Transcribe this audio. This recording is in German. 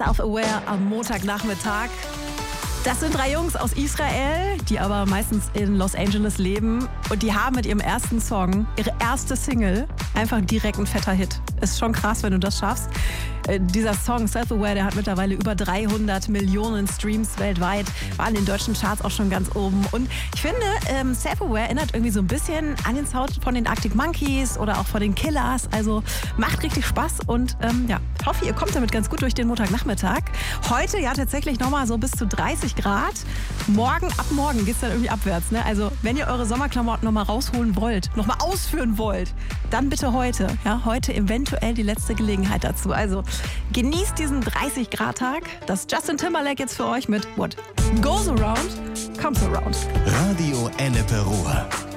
Self-Aware am Montagnachmittag. Das sind 3 Jungs aus Israel, die aber meistens in Los Angeles leben. Und die haben mit ihrem ersten Song, ihre erste Single, einfach direkt ein fetter Hit. Ist schon krass, wenn du das schaffst. Dieser Song Self-Aware, der hat mittlerweile über 300 Millionen Streams weltweit, war in den deutschen Charts auch schon ganz oben. Und ich finde, Self-Aware erinnert irgendwie so ein bisschen an den Sound von den Arctic Monkeys oder auch von den Killers. Also macht richtig Spaß und ich hoffe, ihr kommt damit ganz gut durch den Montagnachmittag. Heute ja tatsächlich nochmal so bis zu 30 Grad. Ab morgen geht es dann irgendwie abwärts. Ne? Also wenn ihr eure Sommerklamotten nochmal rausholen wollt, nochmal ausführen wollt, dann bitte heute. Ja, heute eventuell die letzte Gelegenheit dazu. Also genießt diesen 30-Grad-Tag. Das Justin Timberlake jetzt für euch mit What Goes Around, Comes Around. Radio Ennepe Ruhr.